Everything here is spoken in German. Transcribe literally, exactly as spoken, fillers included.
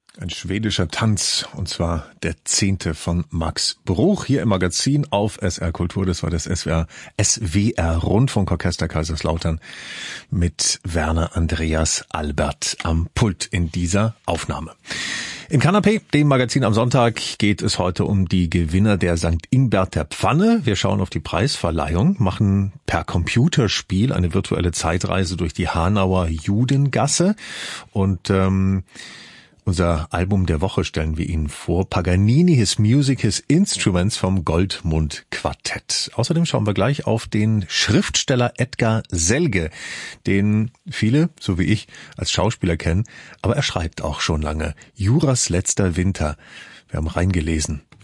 Ein schwedischer Tanz, und zwar der zehnte von Max Bruch, hier im Magazin auf S R Kultur. Das war das S W R, S W R Rundfunkorchester Kaiserslautern mit Werner Andreas Albert am Pult in dieser Aufnahme. Im Kanapé, dem Magazin am Sonntag, geht es heute um die Gewinner der Sankt Ingbert der Pfanne. Wir schauen auf die Preisverleihung, machen per Computerspiel eine virtuelle Zeitreise durch die Hanauer Judengasse und ähm, unser Album der Woche stellen wir Ihnen vor. Paganini, His Music, His Instruments vom Goldmund Quartett. Außerdem schauen wir gleich auf den Schriftsteller Edgar Selge, den viele, so wie ich, als Schauspieler kennen. Aber er schreibt auch schon lange. Juras letzter Winter. Wir haben reingelesen